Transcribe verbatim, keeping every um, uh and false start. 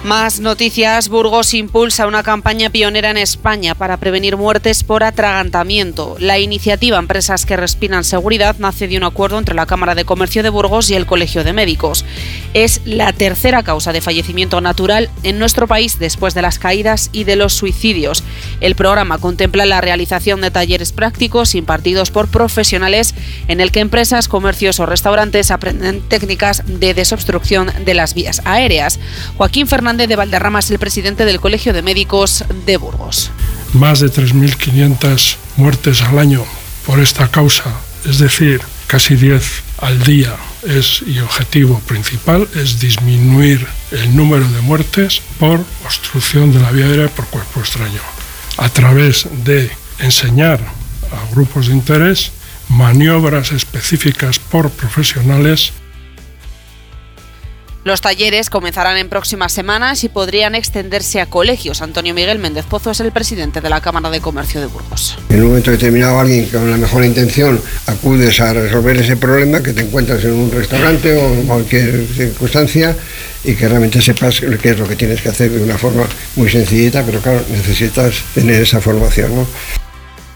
Más noticias. Burgos impulsa una campaña pionera en España para prevenir muertes por atragantamiento. La iniciativa Empresas que Respiran Seguridad nace de un acuerdo entre la Cámara de Comercio de Burgos y el Colegio de Médicos. Es la tercera causa de fallecimiento natural en nuestro país después de las caídas y de los suicidios. El programa contempla la realización de talleres prácticos impartidos por profesionales en el que empresas, comercios o restaurantes aprenden técnicas de desobstrucción de las vías aéreas. Joaquín Fernández de Valderrama es el presidente del Colegio de Médicos de Burgos. Más de tres mil quinientas muertes al año por esta causa, es decir, casi diez al día, es, y objetivo principal es disminuir el número de muertes por obstrucción de la vía aérea por cuerpo extraño, a través de enseñar a grupos de interés maniobras específicas por profesionales. Los talleres comenzarán en próximas semanas y podrían extenderse a colegios. Antonio Miguel Méndez Pozo es el presidente de la Cámara de Comercio de Burgos. En un momento determinado alguien con la mejor intención acudes a resolver ese problema que te encuentras en un restaurante o en cualquier circunstancia y que realmente sepas qué es lo que tienes que hacer de una forma muy sencillita, pero claro, necesitas tener esa formación, ¿no?